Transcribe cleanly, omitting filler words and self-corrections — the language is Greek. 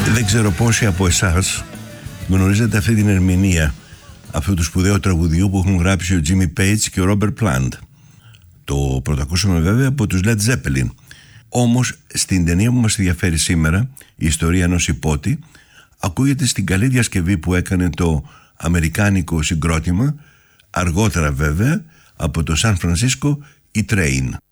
Δεν ξέρω πόσοι από εσάς γνωρίζετε αυτή την ερμηνεία αυτού του σπουδαίου τραγουδιού που έχουν γράψει ο Jimmy Page και ο Robert Plant. Το πρωτοακούσαμε βέβαια από τους Led Zeppelin. Όμως στην ταινία που μας ενδιαφέρει σήμερα, η ιστορία ενός υπότη, ακούγεται στην καλή διασκευή που έκανε το αμερικάνικο συγκρότημα, αργότερα βέβαια από το Σαν Φρανσίσκο, η Train.